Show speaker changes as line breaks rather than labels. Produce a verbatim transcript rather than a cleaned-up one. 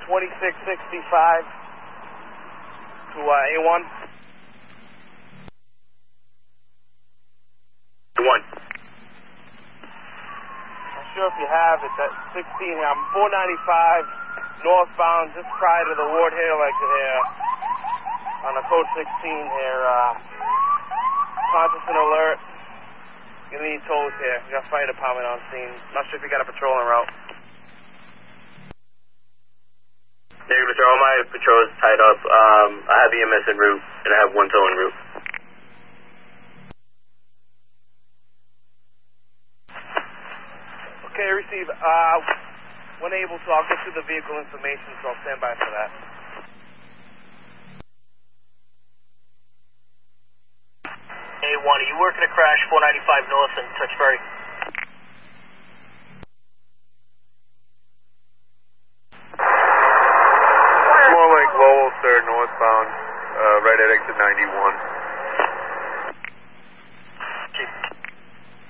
twenty-six sixty-five to uh, A one.
one.
Not sure if you have it. That sixteen, I'm four ninety-five northbound, just prior to the Ward Hill exit here. On the code sixteen here. Uh, conscious and alert. Gonna need tolls here. We got fire department on scene. Not sure if you got a patrol en route.
Negative, sir. All my patrols tied up. Um, I have E M S en route, and I have one tow en route.
Okay, receive. Uh, when able to, I'll get you the vehicle information, so I'll stand by for that.
A one, are you working a crash four ninety-five north and Touchberry?
More like Lowell, sir, northbound, uh, right at exit ninety-one.